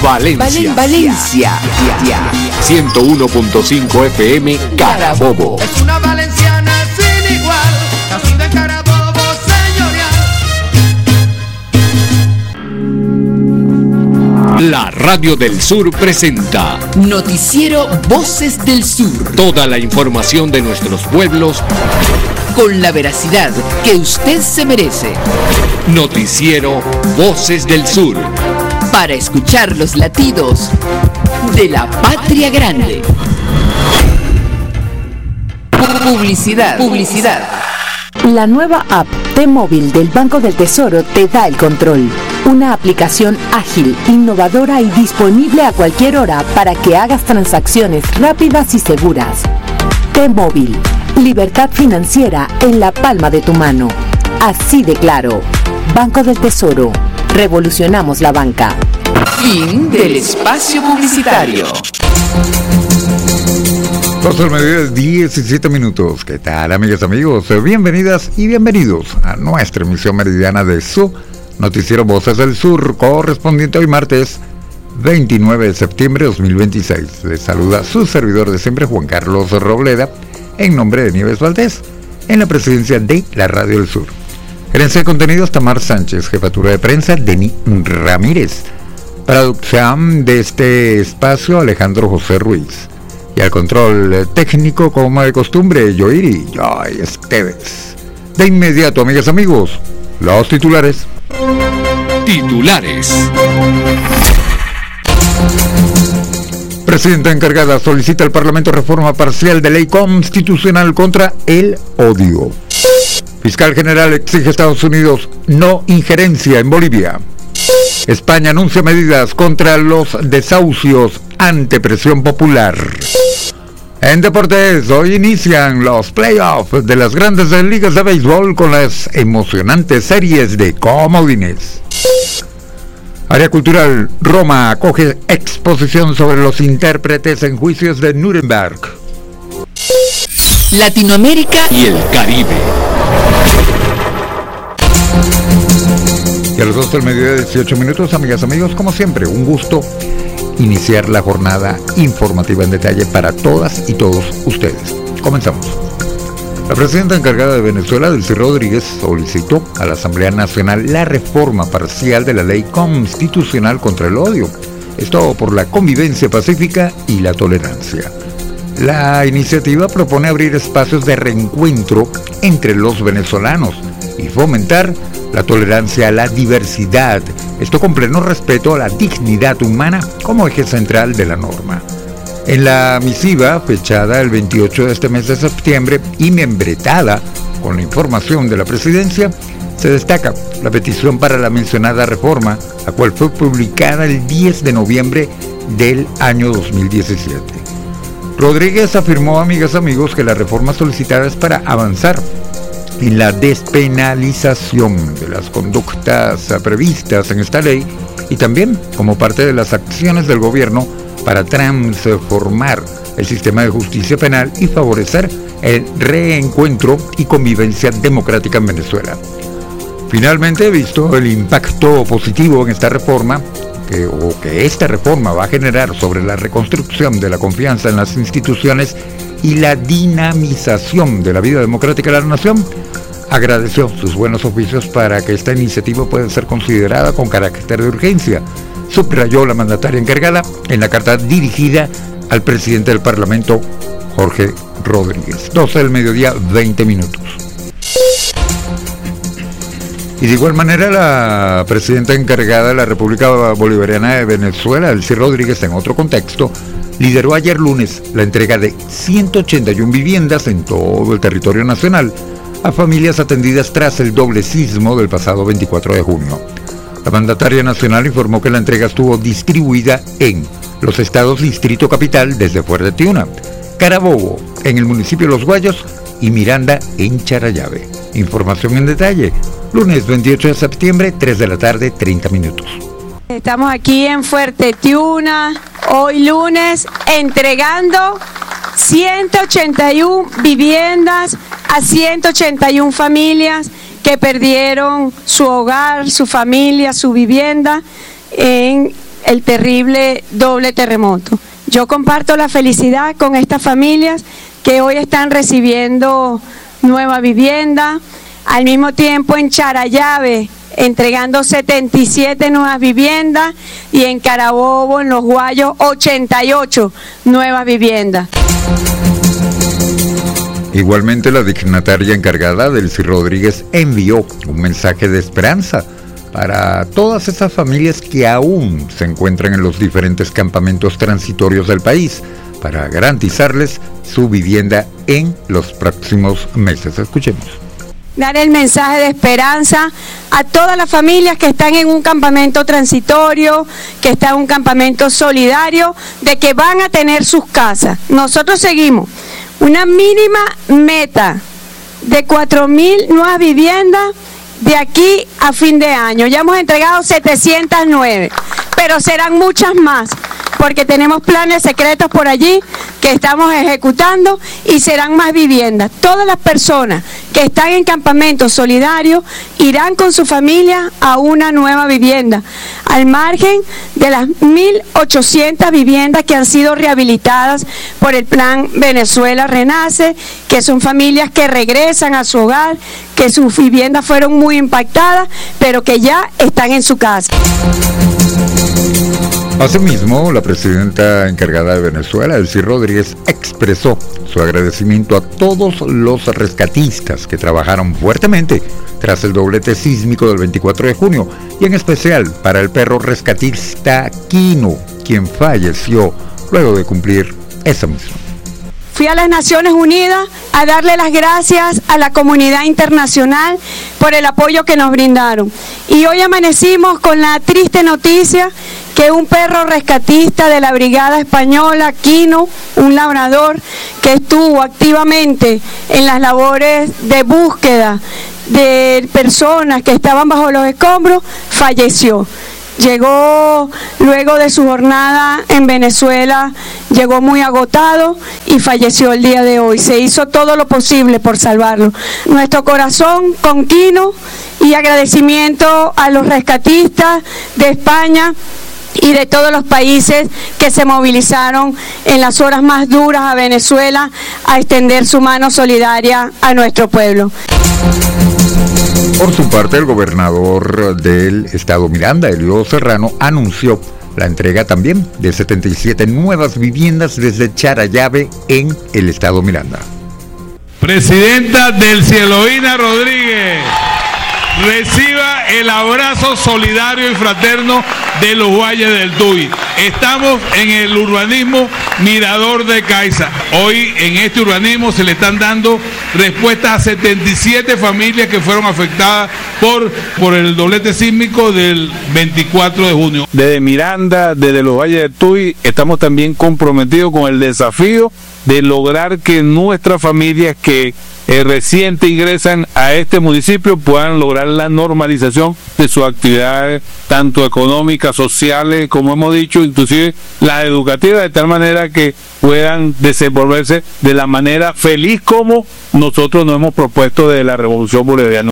Valencia. 101.5 FM Carabobo. Es una valenciana sin igual, nacido en Carabobo, señorial. La Radio del Sur presenta Noticiero Voces del Sur. Toda la información de nuestros pueblos con la veracidad que usted se merece. Noticiero Voces del Sur. Para escuchar los latidos de la patria grande. Publicidad. La nueva app T-Móvil del Banco del Tesoro te da el control. Una aplicación ágil, innovadora y disponible a cualquier hora para que hagas transacciones rápidas y seguras. T-Móvil. Libertad financiera en la palma de tu mano. Así de claro. Banco del Tesoro. Revolucionamos la banca. Fin del espacio publicitario. 12 del mediodía, 17 minutos. ¿Qué tal, amigas, amigos? Bienvenidas y bienvenidos a nuestra emisión meridiana de su Noticiero Voces del Sur, correspondiente hoy martes 29 de septiembre de 2026. Les saluda su servidor de siempre, Juan Carlos Robleda, en nombre de Nieves Valdés, en la presidencia de la Radio del Sur. Gerencia de contenidos, Tamar Sánchez. Jefatura de prensa, Denis Ramírez. Producción de este espacio, Alejandro José Ruiz. Y al control técnico, como de costumbre, Joy Esteves. De inmediato, amigas, amigos, los titulares. Presidenta encargada solicita al Parlamento reforma parcial de ley constitucional contra el odio. Fiscal general exige a Estados Unidos no injerencia en Bolivia. España anuncia medidas contra los desahucios ante presión popular. En deportes, hoy inician los playoffs de las grandes ligas de béisbol con las emocionantes series de comodines. Área cultural, Roma acoge exposición sobre los intérpretes en juicios de Nuremberg. Latinoamérica y el Caribe. Y a las 2 del mediodía, 18 minutos, amigas, amigos, como siempre, un gusto iniciar la jornada informativa en detalle para todas y todos ustedes. Comenzamos. La presidenta encargada de Venezuela, Delcy Rodríguez, solicitó a la Asamblea Nacional la reforma parcial de la ley constitucional contra el odio. Esto por la convivencia pacífica y la tolerancia. La iniciativa propone abrir espacios de reencuentro entre los venezolanos y fomentar la tolerancia a la diversidad, esto con pleno respeto a la dignidad humana como eje central de la norma. En la misiva, fechada el 28 de este mes de septiembre y membretada con la información de la presidencia, se destaca la petición para la mencionada reforma, la cual fue publicada el 10 de noviembre del año 2017. Rodríguez afirmó, amigas, amigos, que la reforma solicitada es para avanzar en la despenalización de las conductas previstas en esta ley y también como parte de las acciones del gobierno para transformar el sistema de justicia penal y favorecer el reencuentro y convivencia democrática en Venezuela. Finalmente, visto el impacto positivo en esta reforma, que esta reforma va a generar sobre la reconstrucción de la confianza en las instituciones y la dinamización de la vida democrática de la nación, agradeció sus buenos oficios para que esta iniciativa pueda ser considerada con carácter de urgencia. Subrayó la mandataria encargada en la carta dirigida al presidente del Parlamento, Jorge Rodríguez. 12 del mediodía, 20 minutos. Y de igual manera, la presidenta encargada de la República Bolivariana de Venezuela, Delcy Rodríguez, en otro contexto, lideró ayer lunes la entrega de 181 viviendas en todo el territorio nacional a familias atendidas tras el doble sismo del pasado 24 de junio. La mandataria nacional informó que la entrega estuvo distribuida en los estados Distrito Capital desde Fuerte Tiuna, Carabobo en el municipio de Los Guayos y Miranda en Charallave. Información en detalle, lunes 28 de septiembre, 3 de la tarde, 30 minutos. Estamos aquí en Fuerte Tiuna, hoy lunes, entregando 181 viviendas a 181 familias que perdieron su hogar, su familia, su vivienda en el terrible doble terremoto. Yo comparto la felicidad con estas familias que hoy están recibiendo nueva vivienda, al mismo tiempo en Charallave entregando 77 nuevas viviendas y en Carabobo, en Los Guayos, 88 nuevas viviendas. Igualmente, la dignataria encargada, Delcy Rodríguez, envió un mensaje de esperanza para todas esas familias que aún se encuentran en los diferentes campamentos transitorios del país, para garantizarles su vivienda en los próximos meses. Escuchemos. Dar el mensaje de esperanza a todas las familias que están en un campamento transitorio, que están en un campamento solidario, de que van a tener sus casas. Nosotros seguimos una mínima meta de 4.000 nuevas viviendas de aquí a fin de año. Ya hemos entregado 709, pero serán muchas más, porque tenemos planes secretos por allí que estamos ejecutando y serán más viviendas. Todas las personas que están en campamentos solidarios irán con su familia a una nueva vivienda, al margen de las 1.800 viviendas que han sido rehabilitadas por el Plan Venezuela Renace, que son familias que regresan a su hogar, que sus viviendas fueron muy impactadas, pero que ya están en su casa. Asimismo, la presidenta encargada de Venezuela, Delcy Rodríguez, expresó su agradecimiento a todos los rescatistas que trabajaron fuertemente tras el doblete sísmico del 24 de junio, y en especial para el perro rescatista Quino, quien falleció luego de cumplir esa misión. Fui a las Naciones Unidas a darle las gracias a la comunidad internacional por el apoyo que nos brindaron. Y hoy amanecimos con la triste noticia que un perro rescatista de la Brigada Española, Quino, un labrador que estuvo activamente en las labores de búsqueda de personas que estaban bajo los escombros, falleció. Llegó luego de su jornada en Venezuela, llegó muy agotado y falleció el día de hoy. Se hizo todo lo posible por salvarlo. Nuestro corazón con Quino y agradecimiento a los rescatistas de España y de todos los países que se movilizaron en las horas más duras a Venezuela a extender su mano solidaria a nuestro pueblo. Por su parte, el gobernador del estado Miranda, Elio Serrano, anunció la entrega también de 77 nuevas viviendas desde Charallave en el estado Miranda. Presidenta Delcy Eloína Rodríguez, reciba el abrazo solidario y fraterno de los Guayes del Tuy. Estamos en el urbanismo Mirador de Caiza. Hoy en este urbanismo se le están dando respuestas a 77 familias que fueron afectadas por el doblete sísmico del 24 de junio. Desde Miranda, desde los Valles del Tuy, estamos también comprometidos con el desafío de lograr que nuestras familias que reciente ingresan a este municipio puedan lograr la normalización de sus actividades, tanto económicas, sociales, como hemos dicho, inclusive las educativas, de tal manera que puedan desenvolverse de la manera feliz como nosotros nos hemos propuesto desde la Revolución Bolivariana.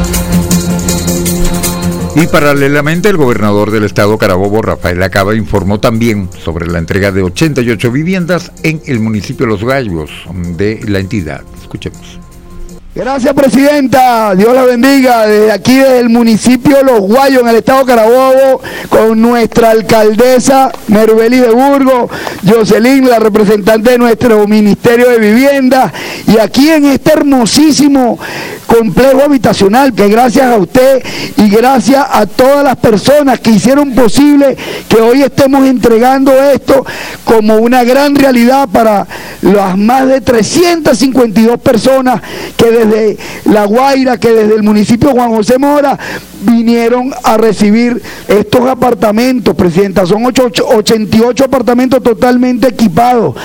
Y paralelamente, el gobernador del estado Carabobo, Rafael Acaba, informó también sobre la entrega de 88 viviendas en el municipio de Los Gallos de la entidad. Escuchemos. Gracias, presidenta. Dios la bendiga. Desde aquí, desde el municipio de Los Guayos, en el estado Carabobo, con nuestra alcaldesa Merubeli de Burgos, Jocelyn, la representante de nuestro Ministerio de Vivienda, y aquí en este hermosísimo complejo habitacional, que gracias a usted y gracias a todas las personas que hicieron posible que hoy estemos entregando esto como una gran realidad para las más de 352 personas que desde La Guaira, que desde el municipio Juan José Mora vinieron a recibir estos apartamentos, presidenta. Son 88 apartamentos totalmente equipados.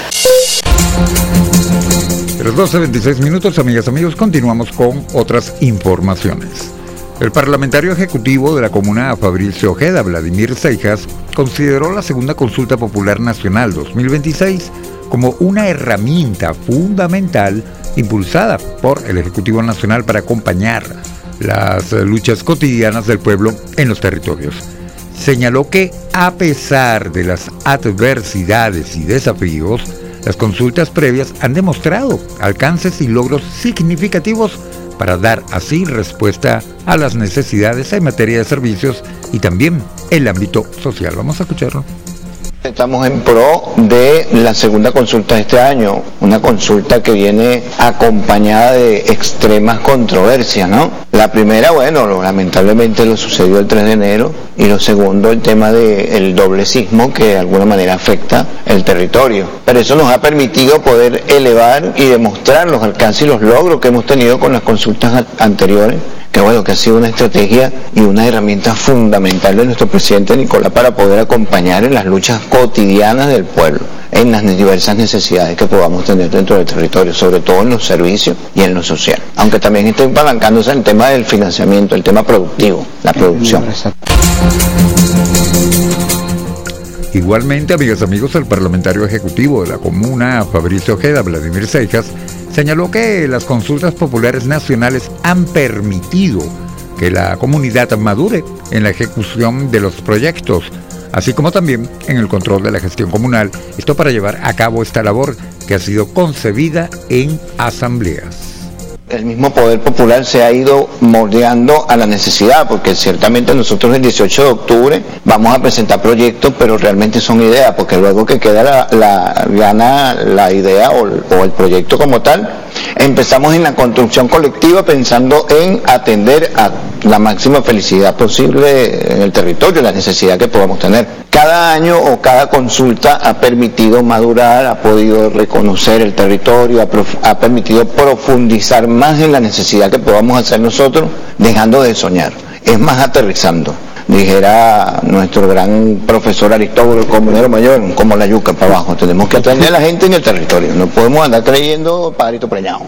Pero 12:26 minutos, amigas y amigos, continuamos con otras informaciones. El parlamentario ejecutivo de la comuna Fabricio Ojeda, Vladimir Seijas, consideró la segunda consulta popular nacional 2026 como una herramienta fundamental impulsada por el Ejecutivo Nacional para acompañar las luchas cotidianas del pueblo en los territorios. señaló que a pesar de las adversidades y desafíos, las consultas previas han demostrado alcances y logros significativos para dar así respuesta a las necesidades en materia de servicios y también el ámbito social. Vamos a escucharlo. Estamos en pro de la segunda consulta de este año, una consulta que viene acompañada de extremas controversias, ¿no? La primera, bueno, lamentablemente lo sucedió el 3 de enero, y lo segundo, el tema del doble sismo que de alguna manera afecta el territorio. Pero eso nos ha permitido poder elevar y demostrar los alcances y los logros que hemos tenido con las consultas anteriores, que bueno, que ha sido una estrategia y una herramienta fundamental de nuestro presidente Nicolás para poder acompañar en las luchas cotidianas del pueblo, en las diversas necesidades que podamos tener dentro del territorio, sobre todo en los servicios y en lo social. Aunque también está apalancándose el tema del financiamiento, el tema productivo, la producción. Igualmente, amigas y amigos, el parlamentario ejecutivo de la comuna, Fabricio Ojeda, Vladimir Seijas, señaló que las consultas populares nacionales han permitido que la comunidad madure en la ejecución de los proyectos, así como también en el control de la gestión comunal, esto para llevar a cabo esta labor que ha sido concebida en asambleas. El mismo poder popular se ha ido moldeando a la necesidad, porque ciertamente nosotros el 18 de octubre vamos a presentar proyectos, pero realmente son ideas, porque luego que queda gana la idea o el proyecto como tal, empezamos en la construcción colectiva pensando en atender a la máxima felicidad posible en el territorio, la necesidad que podamos tener. Cada año o cada consulta ha permitido madurar, ha podido reconocer el territorio, ha permitido profundizar más en la necesidad que podamos hacer nosotros, dejando de soñar, es más aterrizando. Dijera nuestro gran profesor Aristóbulo, el comunero mayor, como la yuca para abajo. Tenemos que atender a la gente en el territorio, no podemos andar creyendo pajarito preñado.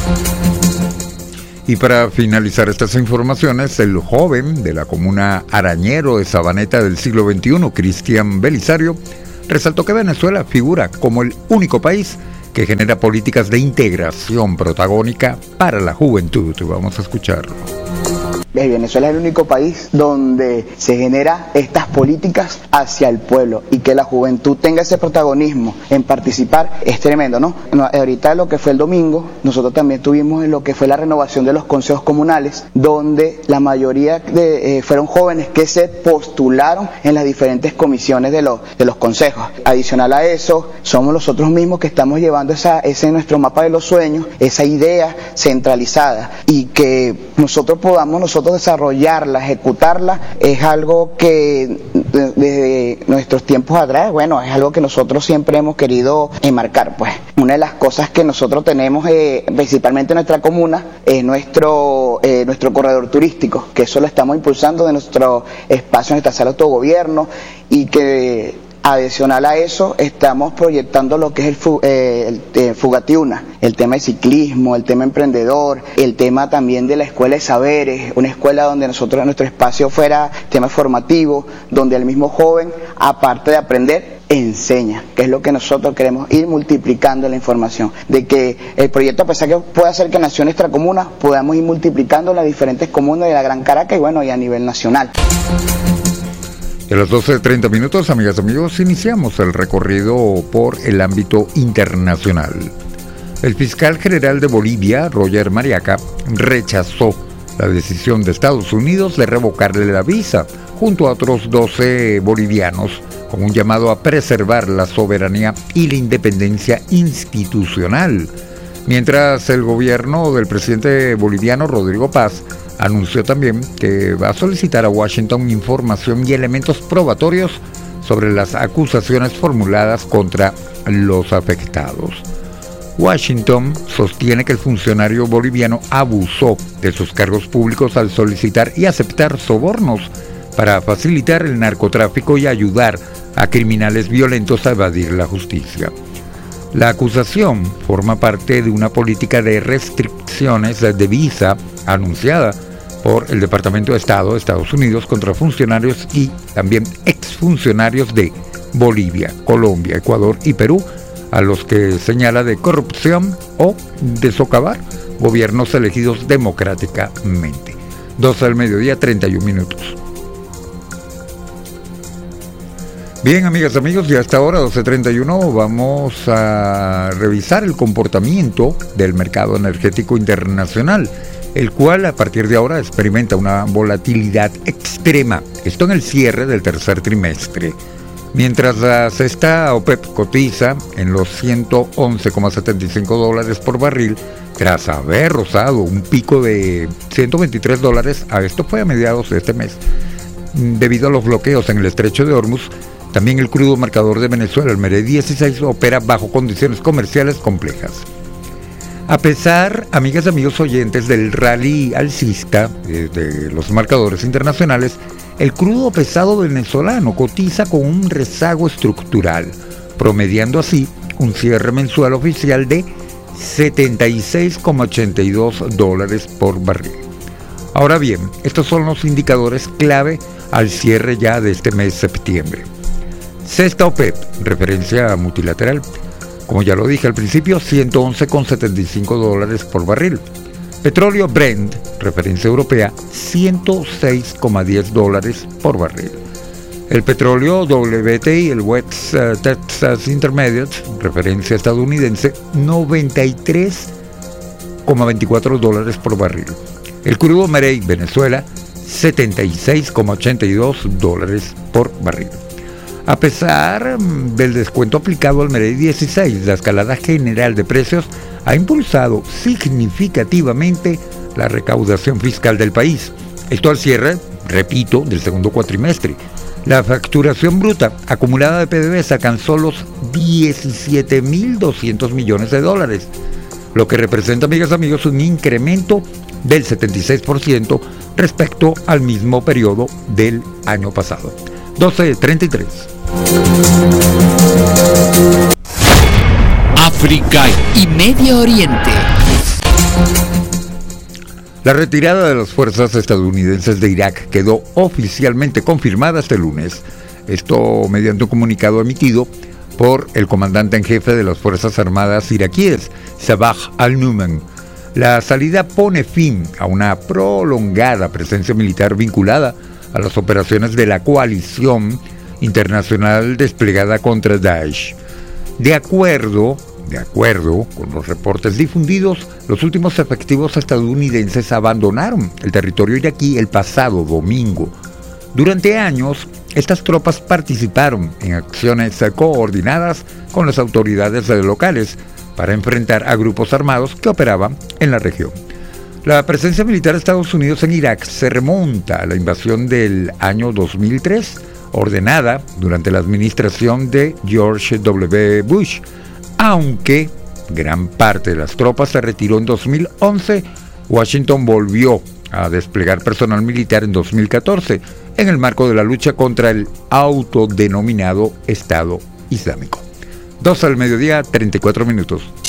Y para finalizar estas informaciones, el joven de la comuna Arañero de Sabaneta del siglo XXI, Cristian Belisario, resaltó que Venezuela figura como el único país que genera políticas de integración protagónica para la juventud. Vamos a escucharlo. Venezuela es el único país donde se genera estas políticas hacia el pueblo, y que la juventud tenga ese protagonismo en participar es tremendo, ¿no? Ahorita lo que fue el domingo, nosotros también tuvimos lo que fue la renovación de los consejos comunales, donde la mayoría fueron jóvenes que se postularon en las diferentes comisiones de los consejos. Adicional a eso, somos nosotros mismos que estamos llevando ese nuestro mapa de los sueños, esa idea centralizada, y que nosotros podamos desarrollarla, ejecutarla, es algo que desde nuestros tiempos atrás, bueno, es algo que nosotros siempre hemos querido enmarcar, pues. Una de las cosas que nosotros tenemos, principalmente en nuestra comuna, es nuestro corredor turístico, que eso lo estamos impulsando de nuestro espacio, nuestra sala de autogobierno, y que adicional a eso estamos proyectando lo que es el Fugatiuna, el tema de ciclismo, el tema emprendedor, el tema también de la escuela de saberes, una escuela donde nuestro espacio fuera tema formativo, donde el mismo joven, aparte de aprender, enseña, que es lo que nosotros queremos, ir multiplicando la información, de que el proyecto, a pesar que puede hacer que nació nuestra comuna, podamos ir multiplicando las diferentes comunas de la Gran Caracas y bueno, y a nivel nacional. A las 12:30 minutos, amigas y amigos, iniciamos el recorrido por el ámbito internacional. El fiscal general de Bolivia, Roger Mariaca, rechazó la decisión de Estados Unidos de revocarle la visa, junto a otros 12 bolivianos, con un llamado a preservar la soberanía y la independencia institucional. Mientras el gobierno del presidente boliviano, Rodrigo Paz, anunció también que va a solicitar a Washington información y elementos probatorios sobre las acusaciones formuladas contra los afectados. Washington sostiene que el funcionario boliviano abusó de sus cargos públicos al solicitar y aceptar sobornos para facilitar el narcotráfico y ayudar a criminales violentos a evadir la justicia. La acusación forma parte de una política de restricciones de visa anunciada por el Departamento de Estado de Estados Unidos contra funcionarios y también exfuncionarios de Bolivia, Colombia, Ecuador y Perú, a los que señala de corrupción o de socavar gobiernos elegidos democráticamente. 12 del mediodía, 31 minutos. Bien, amigas, amigos, y hasta ahora, 12:31, vamos a revisar el comportamiento del mercado energético internacional, el cual a partir de ahora experimenta una volatilidad extrema. Esto en el cierre del tercer trimestre. Mientras la cesta OPEP cotiza en los $111,75 por barril, tras haber rozado un pico de $123, esto fue a mediados de este mes, debido a los bloqueos en el estrecho de Hormuz. También el crudo marcador de Venezuela, el Merey 16, opera bajo condiciones comerciales complejas. A pesar, amigas y amigos oyentes, del rally alcista de los marcadores internacionales, el crudo pesado venezolano cotiza con un rezago estructural, promediando así un cierre mensual oficial de $76,82 por barril. Ahora bien, estos son los indicadores clave al cierre ya de este mes de septiembre. Cesta OPEP, referencia multilateral, como ya lo dije al principio, $111,75 por barril. Petróleo Brent, referencia europea, $106,10 por barril. El petróleo WTI, el West Texas Intermediate, referencia estadounidense, $93,24 por barril. El crudo Merey Venezuela, $76,82 por barril. A pesar del descuento aplicado al Merey 16, la escalada general de precios ha impulsado significativamente la recaudación fiscal del país. Esto al cierre, repito, del segundo cuatrimestre. La facturación bruta acumulada de PDVSA alcanzó los $17.200 millones, lo que representa, amigas y amigos, un incremento del 76% respecto al mismo periodo del año pasado. 12:33. África y Medio Oriente. La retirada de las fuerzas estadounidenses de Irak quedó oficialmente confirmada este lunes. Esto mediante un comunicado emitido por el comandante en jefe de las Fuerzas Armadas iraquíes, Sabah al-Numan. La salida pone fin a una prolongada presencia militar vinculada a las operaciones de la coalición internacional desplegada contra Daesh. De acuerdo con los reportes difundidos, los últimos efectivos estadounidenses abandonaron el territorio iraquí el pasado domingo. Durante años, estas tropas participaron en acciones coordinadas con las autoridades locales para enfrentar a grupos armados que operaban en la región. La presencia militar de Estados Unidos en Irak se remonta a la invasión del año 2003, ordenada durante la administración de George W. Bush, aunque gran parte de las tropas se retiró en 2011. Washington volvió a desplegar personal militar en 2014 en el marco de la lucha contra el autodenominado Estado Islámico. 12:34 PM.